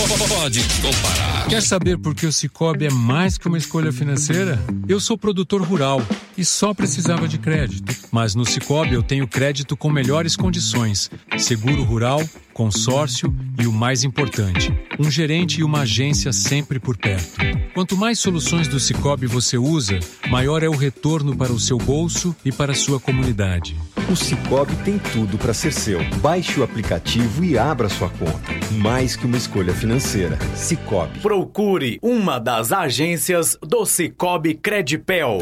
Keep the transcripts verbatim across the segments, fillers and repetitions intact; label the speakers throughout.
Speaker 1: pode comparar.
Speaker 2: Quer saber por que o Sicoob é mais que uma escolha financeira? Eu sou produtor rural e só precisava de crédito. Mas no Sicoob eu tenho crédito com melhores condições, seguro rural, consórcio e o mais importante, um gerente e uma agência sempre por perto. Quanto mais soluções do Sicoob você usa, maior é o retorno para o seu bolso e para a sua comunidade.
Speaker 3: O Sicoob tem tudo para ser seu. Baixe o aplicativo e abra sua conta. Mais que uma escolha financeira. Sicoob.
Speaker 4: Procure uma das agências do Sicoob Credipel.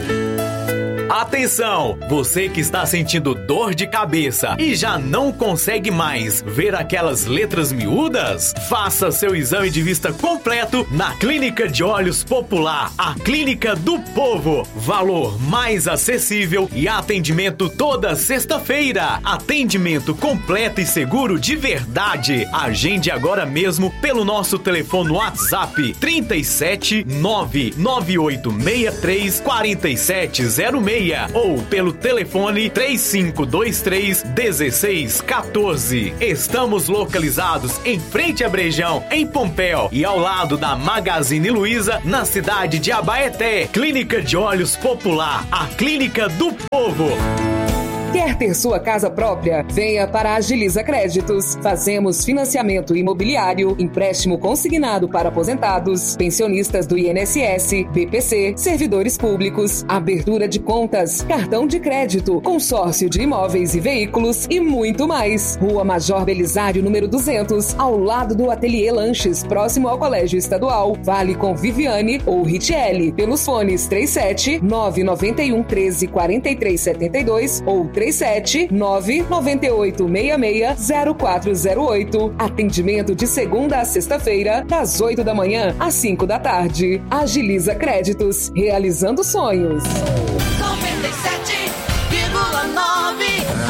Speaker 4: Atenção! Você que está sentindo dor de cabeça e já não consegue mais ver aquelas letras miúdas? Faça seu exame de vista completo na Clínica de Olhos Popular, a Clínica do Povo. Valor mais acessível e atendimento toda sexta-feira. Atendimento completo e seguro de verdade. Agende agora mesmo pelo nosso telefone WhatsApp trinta e sete, nove nove oito seis três, quatro sete zero seis ou pelo telefone três cinco dois três, um seis um quatro. Estamos localizados em frente a Brejão, em Pompéu, e ao lado da Magazine Luiza, na cidade de Abaeté. Clínica de Olhos Popular, a Clínica do Povo.
Speaker 5: Quer ter sua casa própria? Venha para a Agiliza Créditos. Fazemos financiamento imobiliário, empréstimo consignado para aposentados, pensionistas do I N S S, B P C, servidores públicos, abertura de contas, cartão de crédito, consórcio de imóveis e veículos e muito mais. Rua Major Belisário, número duzentos, ao lado do Ateliê Lanches, próximo ao Colégio Estadual. Vale com Viviane ou Richelle, pelos fones trinta e sete, nove nove um, treze, quarenta e três, setenta e dois ou trinta e sete, nove nove oito, seis seis, zero quatro zero oito. Atendimento de segunda a sexta-feira, das oito da manhã às cinco da tarde. Agiliza Créditos, realizando sonhos.
Speaker 6: noventa e sete vírgula nove.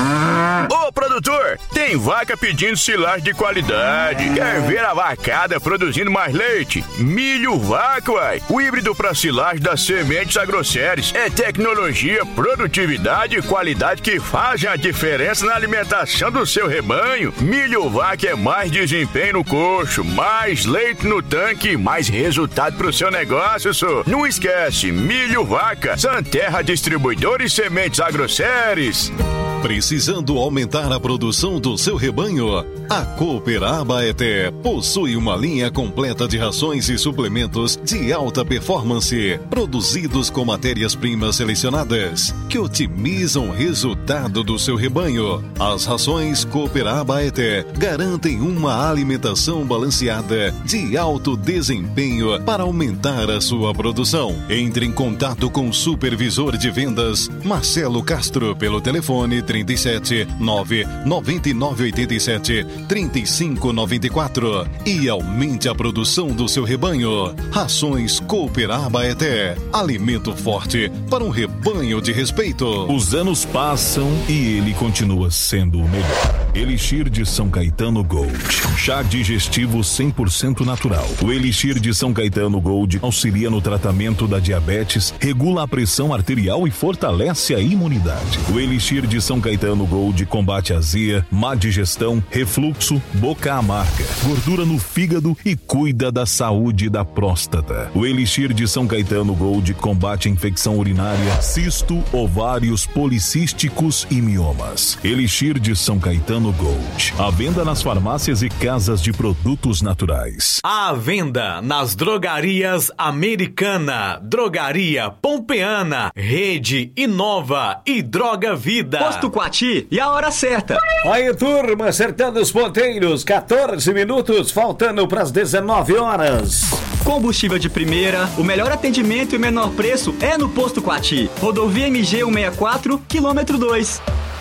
Speaker 7: Ô produtor, tem vaca pedindo silagem de qualidade. Quer ver a vacada produzindo mais leite? Milho Vaca, uai. O híbrido para silagem das Sementes Agroceres. É tecnologia, produtividade e qualidade que fazem a diferença na alimentação do seu rebanho. Milho Vaca é mais desempenho no coxo, mais leite no tanque, mais resultado pro seu negócio, só. Não esquece, Milho Vaca, Santerra Distribuidor e Sementes Agroceres.
Speaker 8: Precisando aumentar a produção do seu rebanho? A Cooper Abaeté possui uma linha completa de rações e suplementos de alta performance, produzidos com matérias-primas selecionadas, que otimizam o resultado do seu rebanho. As rações Cooper Abaeté garantem uma alimentação balanceada de alto desempenho para aumentar a sua produção. Entre em contato com o supervisor de vendas, Marcelo Castro, pelo telefone trinta e sete, nove nove nove oito sete, três cinco nove quatro e aumente a produção do seu rebanho. Rações Cooper Abaeté, alimento forte para um rebanho de respeito.
Speaker 9: Os anos passam e ele continua sendo o melhor. Elixir de São Caetano Gold, chá digestivo cem por cento natural. O Elixir de São Caetano Gold auxilia no tratamento da diabetes, regula a pressão arterial e fortalece a imunidade. O Elixir de São Caetano Gold combate azia, má digestão, refluxo, boca amarga, gordura no fígado e cuida da saúde da próstata. O Elixir de São Caetano Gold combate a infecção urinária, cisto, ovários policísticos e miomas. Elixir de São Caetano Gold. À venda nas farmácias e casas de produtos naturais.
Speaker 4: À venda nas drogarias Americana, Drogaria Pompeana, Rede Inova e Droga Vida.
Speaker 10: Posto Quati e a hora certa.
Speaker 11: Aí, turma, acertando os ponteiros, quatorze minutos, faltando para as dezenove horas.
Speaker 10: Combustível de primeira, o melhor atendimento e o menor preço é no Posto Quati. Rodovia M G cento e sessenta e quatro, quilômetro dois.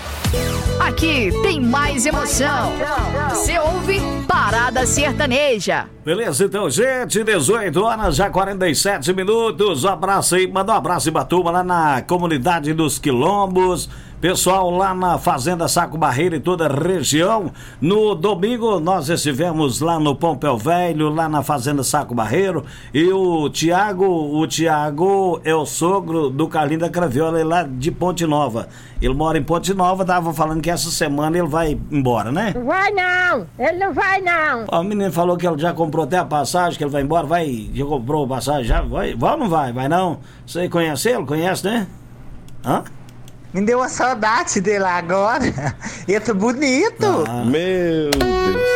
Speaker 12: Aqui tem mais emoção. Você ouve Parada Sertaneja.
Speaker 11: Beleza, então, gente, dezoito horas, já quarenta e sete minutos. Um abraço aí, manda um abraço em Batuba, lá na comunidade dos Quilombos. pessoal lá na Fazenda Saco Barreiro e toda a região. No domingo nós estivemos lá no Pompeu Velho, lá na Fazenda Saco Barreiro, e o Tiago, o Tiago é o sogro do Carlinho da Craviola, lá de Ponte Nova. Ele mora em Ponte Nova, tava falando que essa semana ele vai embora, né?
Speaker 13: Não vai não, ele não vai não.
Speaker 11: Ó, o menino falou que ele já comprou até a passagem, que ele vai embora, vai, já comprou a passagem, já vai, vai ou não vai? Vai não? Você conhece ele? Conhece, né? Hã?
Speaker 14: Me deu uma saudade dele agora. Ele tá bonito.
Speaker 11: Ah, meu Deus.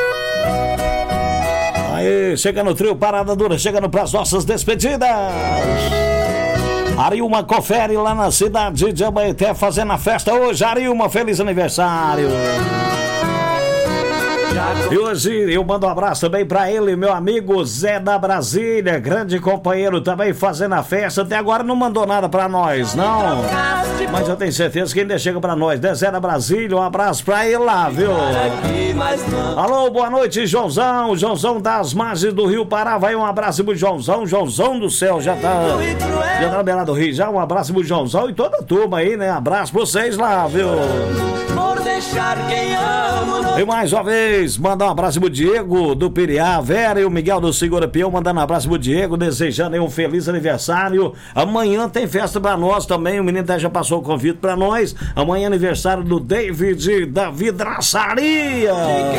Speaker 11: Aí, chega no trio Parada Dura, chegando pras nossas despedidas. Arilma confere lá na cidade de Abaeté, fazendo a festa hoje. Arilma, feliz aniversário. E hoje eu mando um abraço também pra ele, meu amigo Zé da Brasília, grande companheiro também fazendo a festa. Até agora não mandou nada pra nós, não. Mas eu tenho certeza que ainda chega pra nós, né? Zé da Brasília, um abraço pra ele lá, viu? Alô, boa noite, Joãozão. Joãozão das margens do Rio Pará. Vai um abraço pro Joãozão. Joãozão do céu, já tá, já tá na beirada do Rio. Já um abraço pro Joãozão e toda a turma aí, né? Abraço pra vocês lá, viu?
Speaker 6: Por deixar quem amo.
Speaker 11: E mais uma vez, mandar um abraço pro Diego do Piriá, Vera e o Miguel do Segura Pião, mandando um abraço pro Diego, desejando aí um feliz aniversário. Amanhã tem festa pra nós também, o menino até já passou o convite pra nós. Amanhã é aniversário do David da Vidraçaria.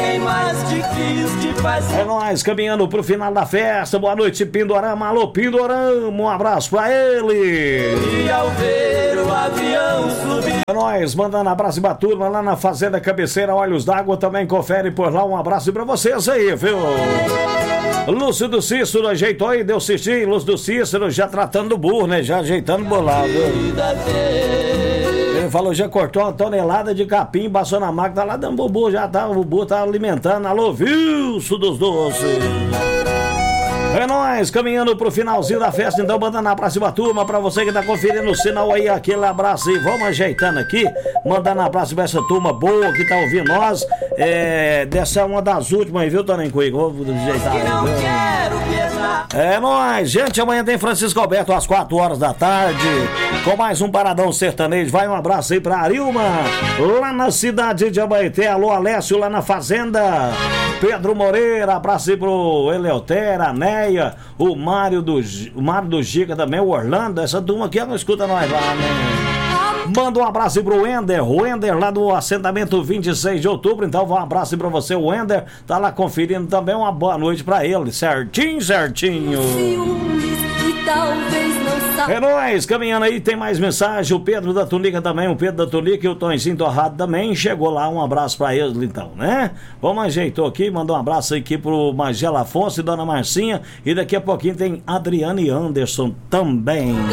Speaker 11: É nóis, caminhando pro final da festa. Boa noite, Pindorama. Alô, Pindorama, um abraço pra ele.
Speaker 6: E ao ver o avião subir.
Speaker 11: É nóis, mandando um abraço pra turma lá na Fazenda Cabeceira Olhos d'Água, também confere por lá, um abraço pra vocês aí, viu? Lúcio do Cícero ajeitou aí, deu cistinho, Lúcio do Cícero já tratando do burro, né? Já ajeitando o bolado. Ele falou, já cortou uma tonelada de capim, passou na máquina, tá lá dando bubu, já tá, o burro tá alimentando. Alô, Vilso dos Doces. É nóis, caminhando pro finalzinho da festa, então mandando um abraço pra turma, pra você que tá conferindo o sinal aí, aquele abraço e vamos ajeitando aqui, mandando um abraço pra essa turma boa que tá ouvindo nós, é, dessa é uma das últimas aí, viu, Toninho Coelho? Vou ajeitar aí, viu? É nóis, gente, amanhã tem Francisco Alberto às quatro horas da tarde, com mais um Paradão Sertanejo. Vai um abraço aí pra Arilma, lá na cidade de Abaeté. Alô, Alessio, lá na Fazenda. Pedro Moreira, abraço aí pro Eleutera, Neia, o Mário do, o Mário do Giga também, o Orlando. Essa turma aqui não escuta nós lá, né? Manda um abraço aí pro Wender, o Wender lá do assentamento vinte e seis de outubro. Então, um abraço aí pra você, o Wender. Tá lá conferindo também. Uma boa noite pra ele, certinho, certinho. É nóis, caminhando aí, tem mais mensagem. O Pedro da Tunica também, o Pedro da Tunica e o Tonzinho Torrado também. Chegou lá, um abraço pra eles então, né? Vamos, ajeitou aqui, mandou um abraço aqui pro Magela Afonso e Dona Marcinha. E daqui a pouquinho tem Adriane e Anderson também.